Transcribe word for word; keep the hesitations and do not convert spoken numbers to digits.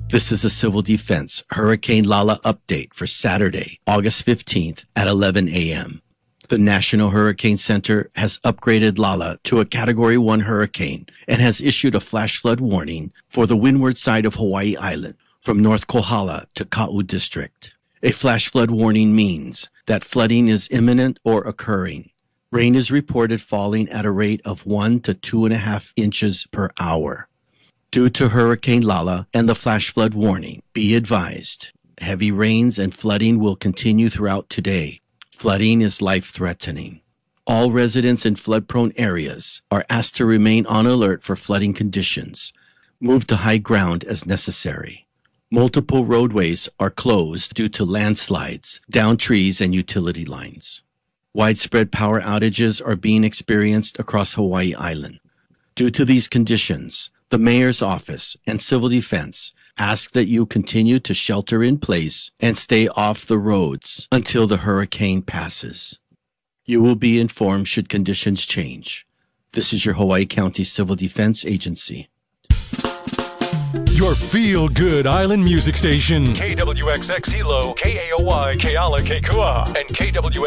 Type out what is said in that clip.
This is a Civil Defense Hurricane Lala update for Saturday, August fifteenth at eleven a.m. The National Hurricane Center has upgraded Lala to a Category one hurricane and has issued a flash flood warning for the windward side of Hawaii Island from North Kohala to Ka'u District. A flash flood warning means that flooding is imminent or occurring. Rain is reported falling at a rate of one to two and a half inches per hour. Due to Hurricane Lala and the flash flood warning, be advised, heavy rains and flooding will continue throughout today. Flooding is life-threatening. All residents in flood-prone areas are asked to remain on alert for flooding conditions. Move to high ground as necessary. Multiple roadways are closed due to landslides, down trees, and utility lines. Widespread power outages are being experienced across Hawaii Island. Due to these conditions, the Mayor's Office and Civil Defense ask that you continue to shelter in place and stay off the roads until the hurricane passes. You will be informed should conditions change. This is your Hawaii County Civil Defense Agency. Your feel-good island music station. K W X X Hilo, K A O Y, Keala, Kekua, and K W